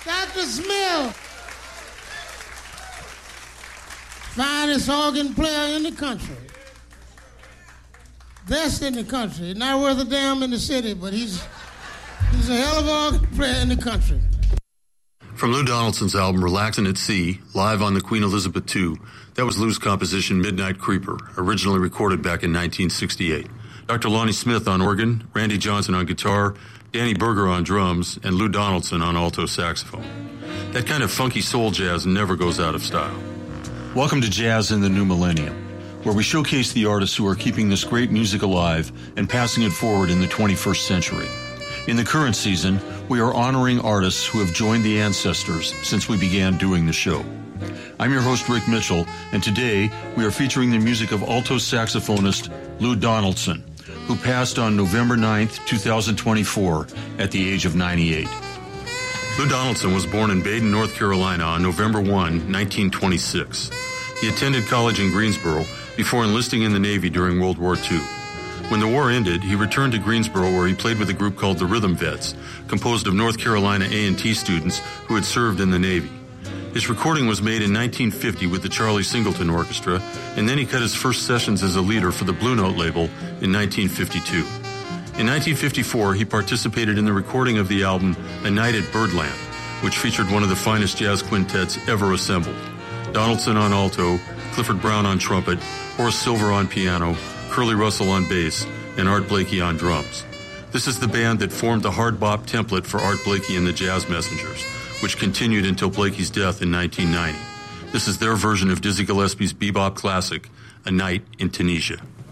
Dr. Smith, finest organ player in the country. Best in the country. Not worth a damn in the city, but he's a hell of an organ player in the country. From Lou Donaldson's album Relaxin' at Sea, live on the Queen Elizabeth II, that was Lou's composition Midnight Creeper, originally recorded back in 1968. Dr. Lonnie Smith on organ, Randy Johnson on guitar, Danny Berger on drums, and Lou Donaldson on alto saxophone. That kind of funky soul jazz never goes out of style. Welcome to Jazz in the New Millennium, where we showcase the artists who are keeping this great music alive and passing it forward in the 21st century. In the current season, we are honoring artists who have joined the ancestors since we began doing the show. I'm your host, Rick Mitchell, and today we are featuring the music of alto saxophonist Lou Donaldson, who passed on November 9th, 2024, at the age of 98. Lou Donaldson was born in Baden, North Carolina on November 1, 1926. He attended college in Greensboro before enlisting in the Navy during World War II. When the war ended, he returned to Greensboro where he played with a group called the Rhythm Vets, composed of North Carolina A&T students who had served in the Navy. His recording was made in 1950 with the Charlie Singleton Orchestra, and then he cut his first sessions as a leader for the Blue Note label in 1952. In 1954, he participated in the recording of the album A Night at Birdland, which featured one of the finest jazz quintets ever assembled. Donaldson on alto, Clifford Brown on trumpet, Horace Silver on piano, Curly Russell on bass, and Art Blakey on drums. This is the band that formed the hard bop template for Art Blakey and the Jazz Messengers, which continued until Blakey's death in 1990. This is their version of Dizzy Gillespie's bebop classic, A Night in Tunisia.